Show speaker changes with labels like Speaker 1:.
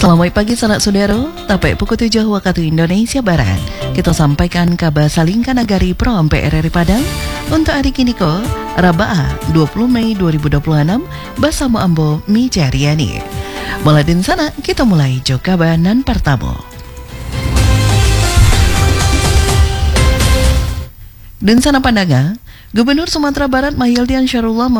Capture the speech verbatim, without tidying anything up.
Speaker 1: Selamat pagi sanak saudara, tapai pukul tujuh waktu Indonesia Barat. Kita sampaikan kabar salingkan nagari Pro P R R I Padang untuk hari kini ko, Raba'a dua puluh Mei dua ribu dua puluh enam bersama Ambo Mijariani. Mulai din sana kita mulai jo kabar nan pertama. Dan sana pandangan, Gubernur Sumatera Barat Mahyildi Ansarullah